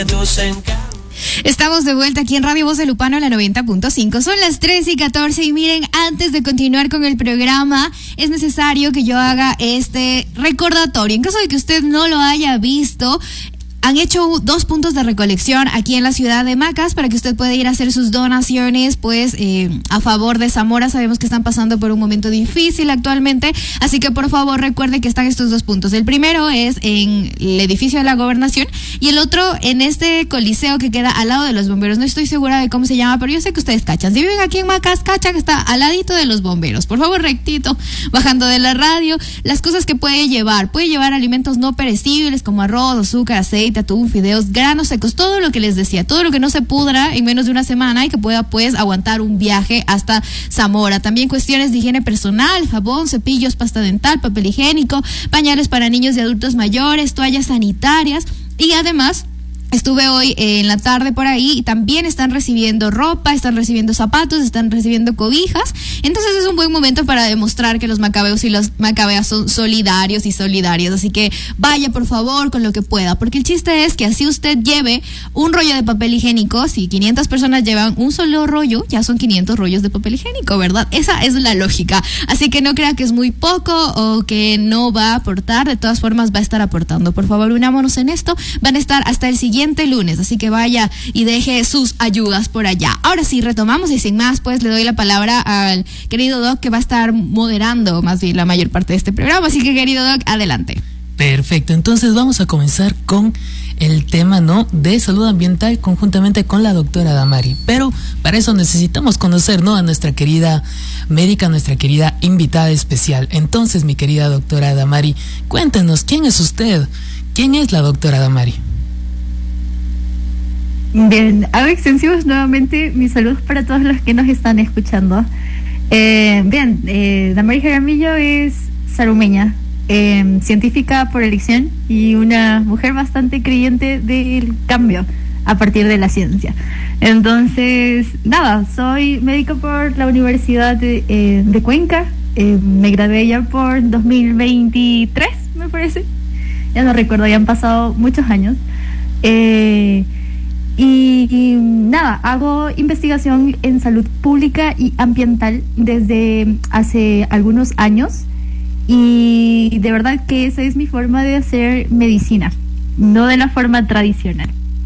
Estamos de vuelta aquí en Radio Voz de Lupano, la 90.5. Son las 3:14 y miren, antes de continuar con el programa, es necesario que yo haga este recordatorio. En caso de que usted no lo haya visto, han hecho 2 puntos de recolección aquí en la ciudad de Macas para que usted pueda ir a hacer sus donaciones, pues, a favor de Zamora. Sabemos que están pasando por un momento difícil actualmente, así que por favor recuerde que están estos 2 puntos. El primero es en el edificio de la Gobernación y el otro en este coliseo que queda al lado de los bomberos. No estoy segura de cómo se llama, pero yo sé que ustedes cachan. Si viven aquí en Macas, cachan que está al ladito de los bomberos. Por favor, rectito, bajando de la radio, las cosas que puede llevar alimentos no perecibles como arroz, azúcar, aceite, atún, fideos, granos secos, todo lo que les decía, todo lo que no se pudra en menos de una semana y que pueda pues aguantar un viaje hasta Zamora. También cuestiones de higiene personal, jabón, cepillos, pasta dental, papel higiénico, pañales para niños y adultos mayores, toallas sanitarias y además estuve hoy en la tarde por ahí y también están recibiendo ropa, están recibiendo zapatos, están recibiendo cobijas. Entonces es un buen momento para demostrar que los macabeos y las macabeas son solidarios y solidarias. Así que vaya por favor con lo que pueda, porque el chiste es que así usted lleve un rollo de papel higiénico. Si 500 personas llevan un solo rollo, ya son 500 rollos de papel higiénico, ¿verdad? Esa es la lógica. Así que no crea que es muy poco o que no va a aportar. De todas formas va a estar aportando. Por favor, unámonos en esto. Van a estar hasta el siguiente lunes, así que vaya y deje sus ayudas por allá. Ahora sí, retomamos y sin más, pues le doy la palabra al querido Doc, que va a estar moderando más bien la mayor parte de este programa, así que querido Doc, adelante. Perfecto, entonces vamos a comenzar con el tema, ¿no?, de salud ambiental conjuntamente con la doctora Damari, pero para eso necesitamos conocer, ¿no?, a nuestra querida médica, nuestra querida invitada especial. Entonces, mi querida doctora Damari, cuéntenos, ¿quién es usted? ¿Quién es la doctora Damari? Bien, hago extensivos nuevamente mis saludos para todos los que nos están escuchando. Damari Jaramillo es sarumeña, científica por elección y una mujer bastante creyente del cambio a partir de la ciencia. Entonces, soy médico por la Universidad de Cuenca. Me gradué ya por 2023, me parece. Ya no recuerdo, ya han pasado muchos años. Hago investigación en salud pública y ambiental desde hace algunos años y de verdad que esa es mi forma de hacer medicina, no de la forma tradicional.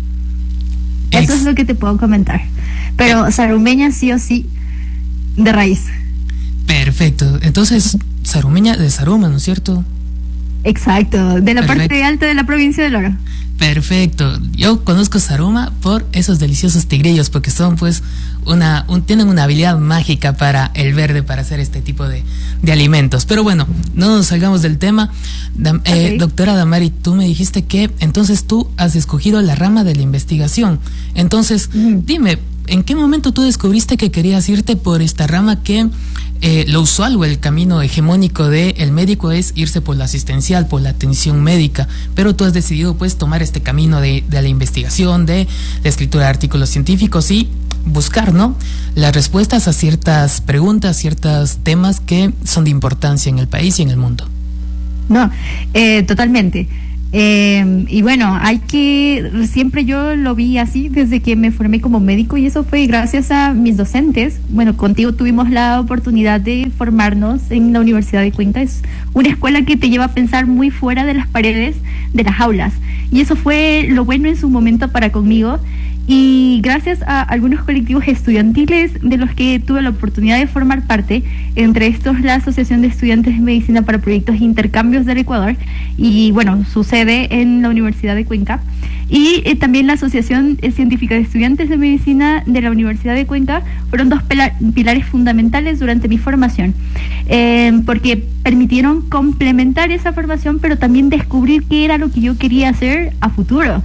Eso es lo que te puedo comentar, pero sarumeña sí o sí, de raíz. Perfecto, entonces sarumeña de Saruma, ¿no es cierto? Exacto, de la parte alta de la provincia del Oro. Perfecto, yo conozco Saruma por esos deliciosos tigrillos, porque son pues tienen una habilidad mágica para el verde, para hacer este tipo de alimentos. Pero bueno, no nos salgamos del tema. Doctora Damari, tú me dijiste que entonces tú has escogido la rama de la investigación. Entonces, dime, ¿en qué momento tú descubriste que querías irte por esta rama que lo usual o el camino hegemónico del médico es irse por la asistencial, por la atención médica, pero tú has decidido pues tomar este camino de la investigación, de la escritura de artículos científicos y buscar, ¿no?, las respuestas a ciertas preguntas, ciertos temas que son de importancia en el país y en el mundo? No, totalmente. Y bueno, siempre yo lo vi así desde que me formé como médico y eso fue gracias a mis docentes. Bueno, contigo tuvimos la oportunidad de formarnos en la Universidad de Cuenca. Es una escuela que te lleva a pensar muy fuera de las paredes de las aulas y eso fue lo bueno en su momento para conmigo. Y gracias a algunos colectivos estudiantiles de los que tuve la oportunidad de formar parte, entre estos la Asociación de Estudiantes de Medicina para Proyectos e Intercambios del Ecuador, y bueno, su sede en la Universidad de Cuenca, y también la Asociación Científica de Estudiantes de Medicina de la Universidad de Cuenca, fueron 2 pilares fundamentales durante mi formación, porque permitieron complementar esa formación, pero también descubrir qué era lo que yo quería hacer a futuro.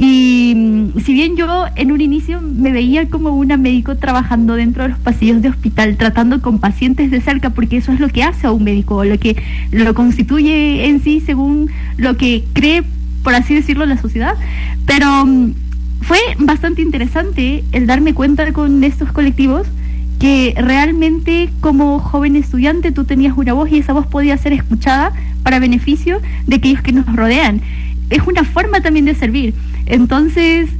Y si bien yo en un inicio me veía como una médico trabajando dentro de los pasillos de hospital, tratando con pacientes de cerca, porque eso es lo que hace a un médico, lo que lo constituye en sí según lo que cree, por así decirlo, la sociedad. Pero fue bastante interesante el darme cuenta con estos colectivos que realmente como joven estudiante tú tenías una voz y esa voz podía ser escuchada para beneficio de aquellos que nos rodean. es una forma también de servir. Entonces,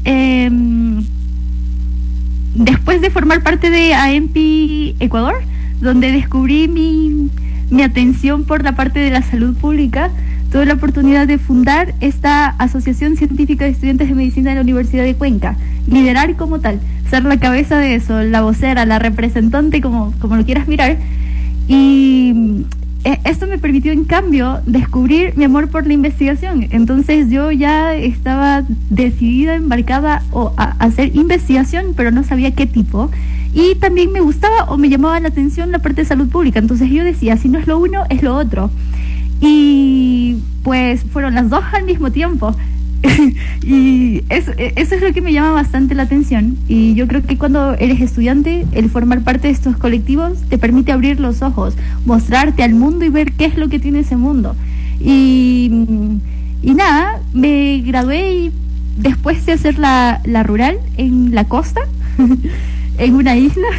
después de formar parte de AEMPI Ecuador, donde descubrí mi atención por la parte de la salud pública, tuve la oportunidad de fundar esta Asociación Científica de Estudiantes de Medicina de la Universidad de Cuenca, liderar como tal, ser la cabeza de eso, la vocera, la representante, como lo quieras mirar, y esto me permitió en cambio descubrir mi amor por la investigación. Entonces yo ya estaba decidida, embarcada a hacer investigación, pero no sabía qué tipo, y también me gustaba o me llamaba la atención la parte de salud pública. Entonces yo decía, si no es lo uno, es lo otro. Y pues fueron las dos al mismo tiempo. Y eso es lo que me llama bastante la atención. Y yo creo que cuando eres estudiante, el formar parte de estos colectivos te permite abrir los ojos, mostrarte al mundo y ver qué es lo que tiene ese mundo. Y nada, me gradué y después de hacer la rural en la costa, en una isla,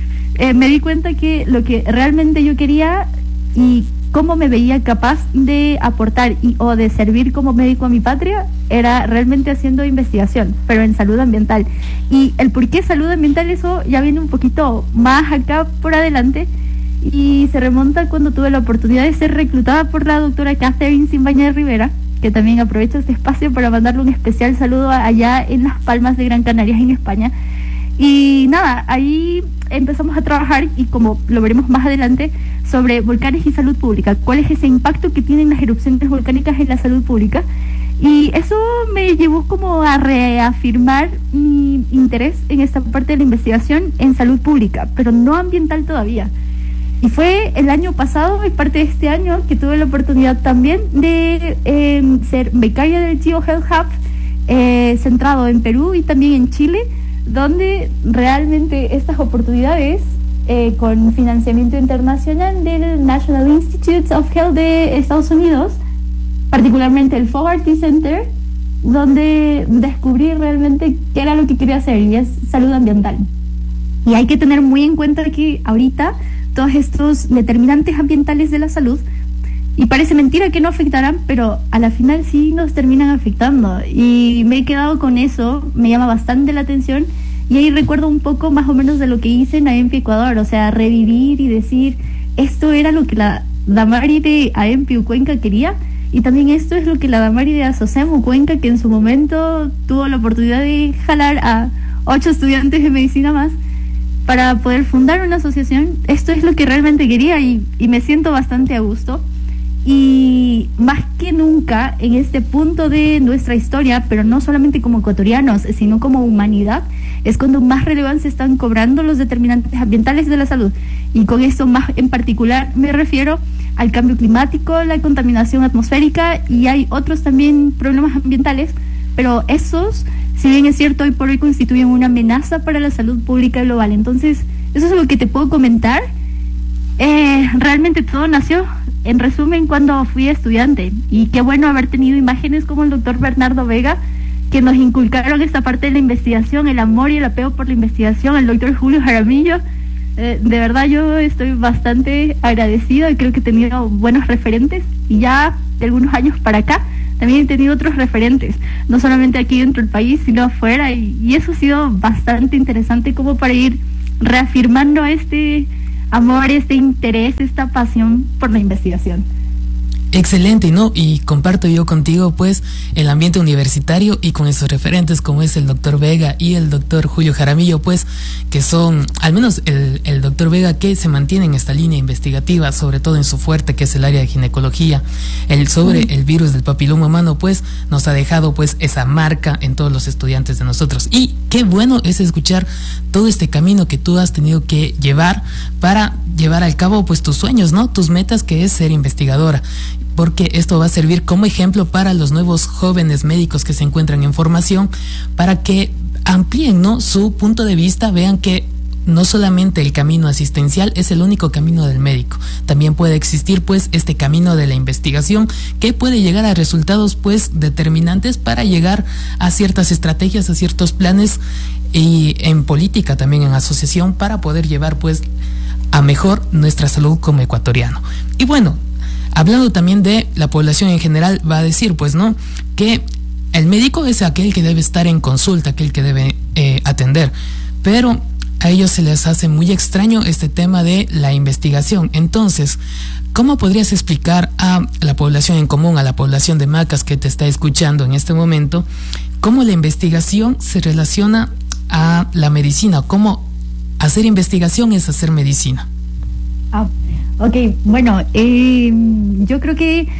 me di cuenta que lo que realmente yo quería y cómo me veía capaz de aportar o de servir como médico a mi patria era realmente haciendo investigación, pero en salud ambiental. Y el por qué salud ambiental, eso ya viene un poquito más acá por adelante, y se remonta cuando tuve la oportunidad de ser reclutada por la doctora Catherine Simbaña de Rivera, que también aprovecho este espacio para mandarle un especial saludo allá en Las Palmas de Gran Canaria, en España. Y nada, ahí empezamos a trabajar, y como lo veremos más adelante, sobre volcanes y salud pública, cuál es ese impacto que tienen las erupciones volcánicas en la salud pública. Y eso me llevó como a reafirmar mi interés en esta parte de la investigación en salud pública, pero no ambiental todavía. Y fue el año pasado y parte de este año que tuve la oportunidad también de ser becaria del GeoHealth Hub, centrado en Perú y también en Chile, donde realmente estas oportunidades, con financiamiento internacional del National Institutes of Health de Estados Unidos, particularmente el Fogarty Center, donde descubrí realmente qué era lo que quería hacer, y es salud ambiental. Y hay que tener muy en cuenta que ahorita todos estos determinantes ambientales de la salud, y parece mentira que no afectarán, pero a la final sí nos terminan afectando, y me he quedado con eso, me llama bastante la atención. Y ahí recuerdo un poco más o menos de lo que hice en AEMPI Ecuador, o sea, revivir y decir, esto era lo que la Damari de AEMPI Cuenca quería, y también esto es lo que la Damari de Asocem Cuenca, que en su momento tuvo la oportunidad de jalar a 8 estudiantes de medicina más para poder fundar una asociación, esto es lo que realmente quería, y me siento bastante a gusto. Y más que nunca en este punto de nuestra historia, pero no solamente como ecuatorianos, sino como humanidad, es cuando más relevancia están cobrando los determinantes ambientales de la salud. Y con esto más en particular me refiero al cambio climático, la contaminación atmosférica, y hay otros también problemas ambientales, pero esos, si bien es cierto, hoy por hoy constituyen una amenaza para la salud pública global. Entonces, eso es lo que te puedo comentar. Realmente todo nació, en resumen, cuando fui estudiante, y qué bueno haber tenido imágenes como el doctor Bernardo Vega, que nos inculcaron esta parte de la investigación, el amor y el apego por la investigación, el doctor Julio Jaramillo. De verdad yo estoy bastante agradecida, creo que he tenido buenos referentes, y ya de algunos años para acá también he tenido otros referentes, no solamente aquí dentro del país, sino afuera, y eso ha sido bastante interesante como para ir reafirmando este amor, este interés, esta pasión por la investigación. Excelente, ¿no? Y comparto yo contigo, pues, el ambiente universitario, y con esos referentes como es el doctor Vega y el doctor Julio Jaramillo, pues, que son, al menos el doctor Vega, que se mantiene en esta línea investigativa, sobre todo en su fuerte, que es el área de ginecología, sobre el virus del papiloma humano, pues, nos ha dejado, pues, esa marca en todos los estudiantes de nosotros. Y qué bueno es escuchar todo este camino que tú has tenido que llevar para llevar al cabo, pues, tus sueños, ¿no? Tus metas, que es ser investigadora, porque esto va a servir como ejemplo para los nuevos jóvenes médicos que se encuentran en formación, para que amplíen, ¿no?, su punto de vista, vean que no solamente el camino asistencial es el único camino del médico, también puede existir, pues, este camino de la investigación, que puede llegar a resultados, pues, determinantes para llegar a ciertas estrategias, a ciertos planes, y en política también, en asociación, para poder llevar, pues, a mejor nuestra salud como ecuatoriano. Y bueno, hablando también de la población en general, va a decir, pues, ¿no?, que el médico es aquel que debe estar en consulta, aquel que debe atender, pero a ellos se les hace muy extraño este tema de la investigación. Entonces, ¿cómo podrías explicar a la población en común, a la población de Macas que te está escuchando en este momento, cómo la investigación se relaciona a la medicina? ¿Cómo hacer investigación es hacer medicina? Ok, bueno, yo creo que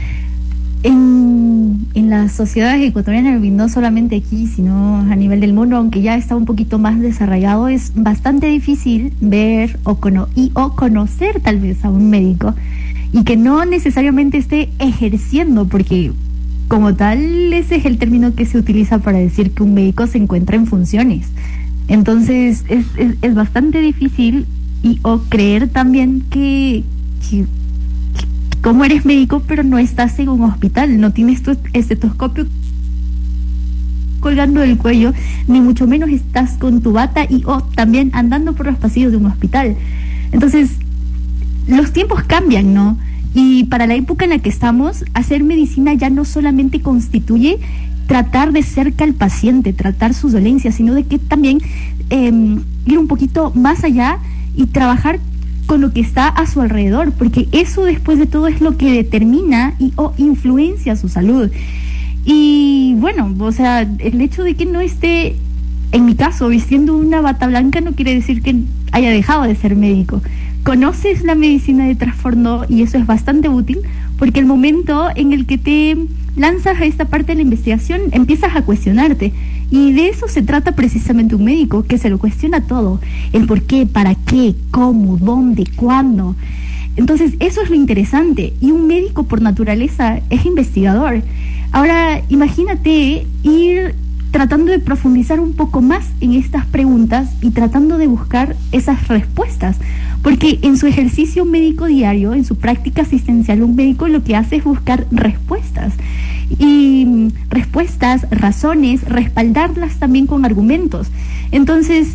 en las sociedades ecuatorianas, y no solamente aquí, sino a nivel del mundo, aunque ya está un poquito más desarrollado, es bastante difícil ver o conocer tal vez a un médico y que no necesariamente esté ejerciendo, porque como tal ese es el término que se utiliza para decir que un médico se encuentra en funciones. Entonces es bastante difícil o creer también que como eres médico pero no estás en un hospital, no tienes tu estetoscopio colgando del cuello, ni mucho menos estás con tu bata o también andando por los pasillos de un hospital. Entonces los tiempos cambian, ¿no? Y para la época en la que estamos, hacer medicina ya no solamente constituye tratar de cerca al paciente, tratar sus dolencias, sino de que también ir un poquito más allá y trabajar con lo que está a su alrededor, porque eso después de todo es lo que determina o influencia su salud. Y bueno, o sea, el hecho de que no esté, en mi caso, vistiendo una bata blanca no quiere decir que haya dejado de ser médico. Conoces la medicina de trasfondo y eso es bastante útil, porque el momento en el que te lanzas a esta parte de la investigación empiezas a cuestionarte, y de eso se trata precisamente un médico, que se lo cuestiona todo, el por qué, para qué, cómo, dónde, cuándo. Entonces eso es lo interesante, y un médico por naturaleza es investigador. Ahora imagínate ir tratando de profundizar un poco más en estas preguntas y tratando de buscar esas respuestas, porque en su ejercicio médico diario, en su práctica asistencial, un médico lo que hace es buscar respuestas, y respuestas, razones, respaldarlas también con argumentos. Entonces,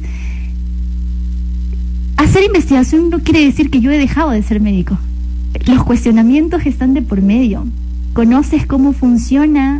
hacer investigación no quiere decir que yo he dejado de ser médico. Los cuestionamientos están de por medio. Conoces cómo funciona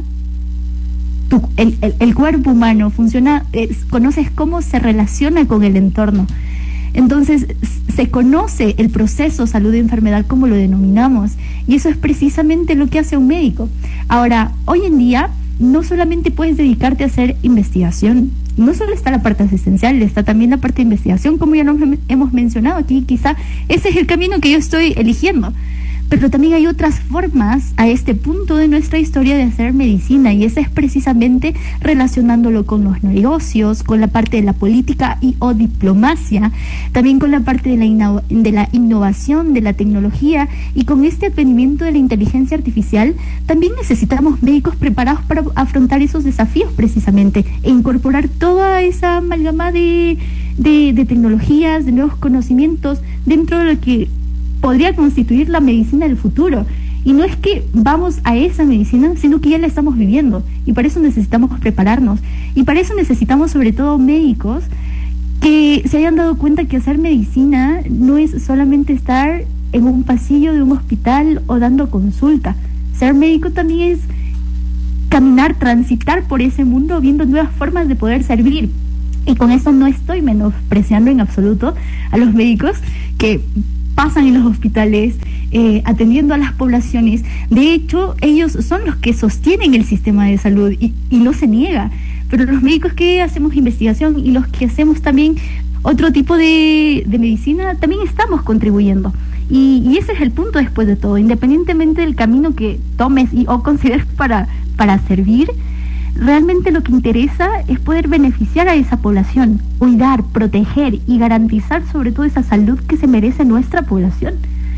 el cuerpo humano, conoces cómo se relaciona con el entorno. Entonces se conoce el proceso salud-enfermedad, como lo denominamos, y eso es precisamente lo que hace un médico. Ahora, hoy en día no solamente puedes dedicarte a hacer investigación, no solo está la parte asistencial, está también la parte de investigación, como ya nos hemos mencionado aquí. Quizá ese es el camino que yo estoy eligiendo, pero también hay otras formas a este punto de nuestra historia de hacer medicina, y esa es precisamente relacionándolo con los negocios, con la parte de la política o diplomacia, también con la parte de la innovación, de la tecnología, y con este advenimiento de la inteligencia artificial también necesitamos médicos preparados para afrontar esos desafíos precisamente, e incorporar toda esa amalgama de tecnologías, de nuevos conocimientos dentro de lo que podría constituir la medicina del futuro. Y no es que vamos a esa medicina, sino que ya la estamos viviendo, y para eso necesitamos prepararnos, y para eso necesitamos sobre todo médicos que se hayan dado cuenta que hacer medicina no es solamente estar en un pasillo de un hospital o dando consulta. Ser médico también es caminar, transitar por ese mundo viendo nuevas formas de poder servir. Y con eso no estoy menospreciando en absoluto a los médicos que pasan en los hospitales atendiendo a las poblaciones. De hecho, ellos son los que sostienen el sistema de salud y no se niega. Pero los médicos que hacemos investigación y los que hacemos también otro tipo de medicina, también estamos contribuyendo. Y ese es el punto después de todo. Independientemente del camino que tomes o consideres para servir, realmente lo que interesa es poder beneficiar a esa población, cuidar, proteger y garantizar sobre todo esa salud que se merece nuestra población.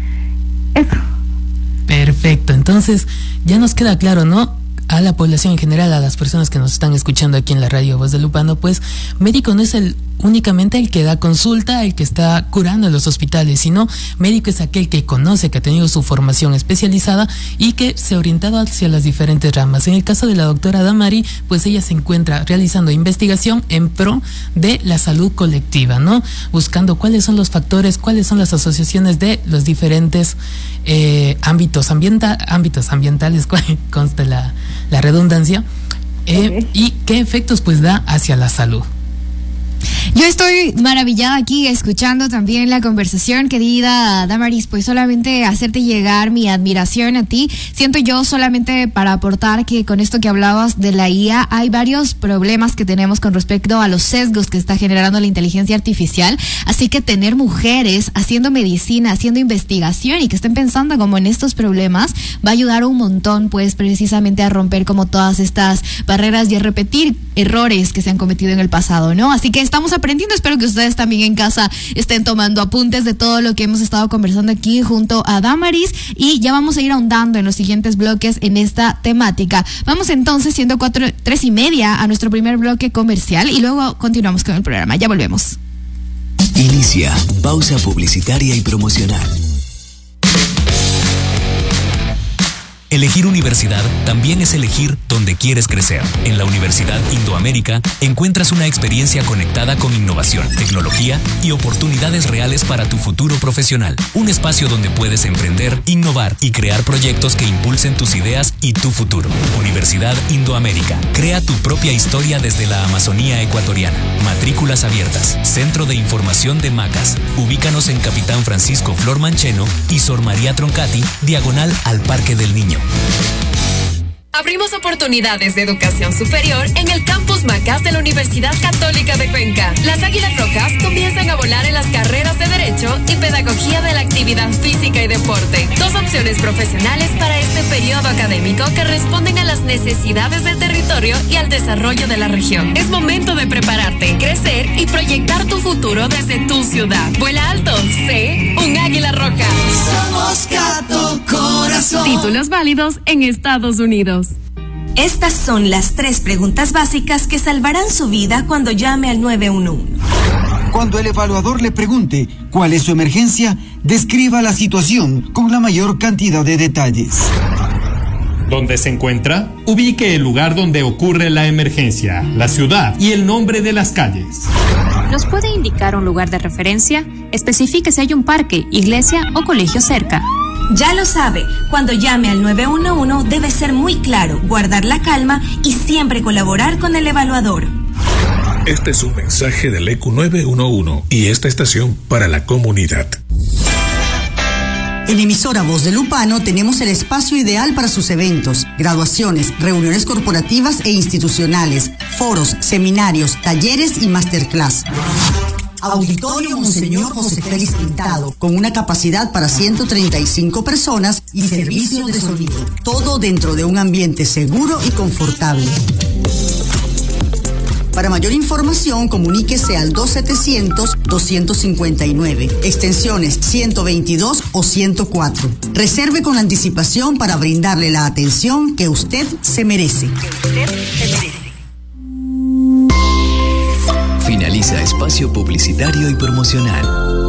Eso. Perfecto, entonces ya nos queda claro, ¿no? A la población en general, a las personas que nos están escuchando aquí en la radio Voz de Lupano, pues médico no es únicamente el que da consulta, el que está curando en los hospitales, sino médico es aquel que conoce, que ha tenido su formación especializada y que se ha orientado hacia las diferentes ramas. En el caso de la doctora Damari, pues ella se encuentra realizando investigación en pro de la salud colectiva, ¿no? Buscando cuáles son los factores, cuáles son las asociaciones de los diferentes ámbitos ambientales, consta la redundancia, y qué efectos pues da hacia la salud. Yo estoy maravillada aquí escuchando también la conversación, querida Damaris, pues solamente hacerte llegar mi admiración a ti. Siento yo solamente para aportar que con esto que hablabas de la IA hay varios problemas que tenemos con respecto a los sesgos que está generando la inteligencia artificial, así que tener mujeres haciendo medicina, haciendo investigación y que estén pensando como en estos problemas va a ayudar un montón pues precisamente a romper como todas estas barreras y a repetir errores que se han cometido en el pasado, ¿no? Así que estamos aprendiendo, espero que ustedes también en casa estén tomando apuntes de todo lo que hemos estado conversando aquí junto a Damaris y ya vamos a ir ahondando en los siguientes bloques en esta temática. Vamos entonces, siendo 3:30, a nuestro primer bloque comercial y luego continuamos con el programa. Ya volvemos. Inicia pausa publicitaria y promocional. Elegir universidad también es elegir dónde quieres crecer. En la Universidad Indoamérica encuentras una experiencia conectada con innovación, tecnología y oportunidades reales para tu futuro profesional. Un espacio donde puedes emprender, innovar y crear proyectos que impulsen tus ideas y tu futuro. Universidad Indoamérica. Crea tu propia historia desde la Amazonía ecuatoriana. Matrículas abiertas. Centro de Información de Macas. Ubícanos en Capitán Francisco Flor Mancheno y Sor María Troncati, diagonal al Parque del Niño. Abrimos oportunidades de educación superior en el campus Macas de la Universidad Católica de Cuenca. Las Águilas Rojas comienzan a volar en las carreras de Derecho y Pedagogía de la Actividad Física y Deporte. 2 opciones profesionales para este periodo académico que responden a las necesidades del territorio y al desarrollo de la región. Es momento de prepararte, crecer y proyectar tu futuro desde tu ciudad. Vuela alto, sé un Águila Roja. Somos Cato Corazón. Títulos válidos en Estados Unidos. Estas son las 3 preguntas básicas que salvarán su vida cuando llame al 911. Cuando el evaluador le pregunte cuál es su emergencia, describa la situación con la mayor cantidad de detalles. ¿Dónde se encuentra? Ubique el lugar donde ocurre la emergencia, la ciudad y el nombre de las calles. ¿Nos puede indicar un lugar de referencia? Especifique si hay un parque, iglesia o colegio cerca. Ya lo sabe, cuando llame al 911 debe ser muy claro, guardar la calma y siempre colaborar con el evaluador. Este es un mensaje del ECU 911 y esta estación para la comunidad. En Emisora Voz de Lupano tenemos el espacio ideal para sus eventos, graduaciones, reuniones corporativas e institucionales, foros, seminarios, talleres y masterclass. Auditorio Monseñor José Félix Pintado, con una capacidad para 135 personas y servicio de sonido. Todo dentro de un ambiente seguro y confortable. Para mayor información, comuníquese al 2700-259, extensiones 122 o 104. Reserve con anticipación para brindarle la atención que usted se merece. Finaliza espacio publicitario y promocional.